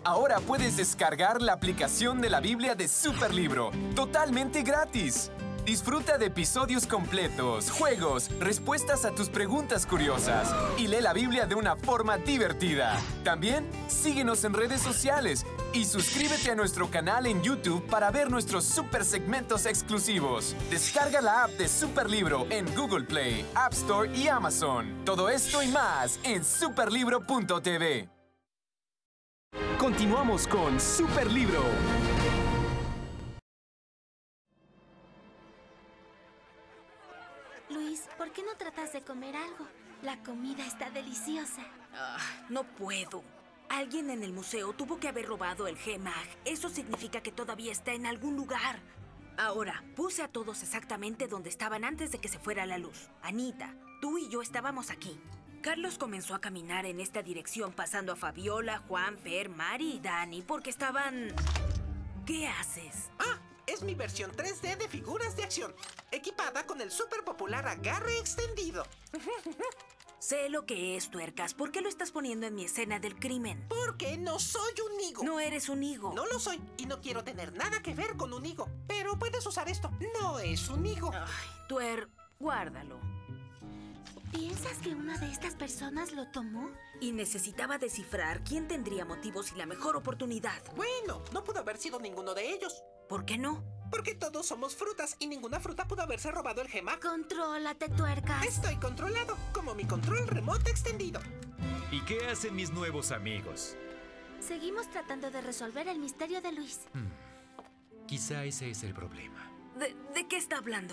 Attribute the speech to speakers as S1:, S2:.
S1: Ahora puedes descargar la aplicación de la Biblia de Superlibro, totalmente gratis. Disfruta de episodios completos, juegos, respuestas a tus preguntas curiosas y lee la Biblia de una forma divertida. También síguenos en redes sociales y suscríbete a nuestro canal en YouTube para ver nuestros super segmentos exclusivos. Descarga la app de Superlibro en Google Play, App Store y Amazon. Todo esto y más en superlibro.tv. Continuamos con Superlibro.
S2: Luis, ¿por qué no tratas de comer algo? La comida está deliciosa.
S3: No puedo. Alguien en el museo tuvo que haber robado el G-Mag. Eso significa que todavía está en algún lugar. Ahora, puse a todos exactamente donde estaban antes de que se fuera la luz. Anita, tú y yo estábamos aquí. Carlos comenzó a caminar en esta dirección, pasando a Fabiola, Juan, Fer, Mari y Dani, porque estaban... ¿Qué haces?
S4: Es mi versión 3D de figuras de acción, equipada con el súper popular agarre extendido.
S3: Sé lo que es, tuercas. ¿Por qué lo estás poniendo en mi escena del crimen?
S4: Porque no soy un higo.
S3: No eres un higo.
S4: No lo soy y no quiero tener nada que ver con un higo. Pero puedes usar esto. No es un higo.
S3: Tuer, guárdalo.
S2: ¿Piensas que una de estas personas lo tomó?
S3: Y necesitaba descifrar quién tendría motivos y la mejor oportunidad.
S4: Bueno, no pudo haber sido ninguno de ellos.
S3: ¿Por qué no?
S4: Porque todos somos frutas y ninguna fruta pudo haberse robado el G-Mag.
S2: Contrólate, tuercas.
S4: Estoy controlado, como mi control remoto extendido.
S5: ¿Y qué hacen mis nuevos amigos?
S2: Seguimos tratando de resolver el misterio de Luis.
S5: Quizá ese es el problema.
S3: ¿De qué está hablando?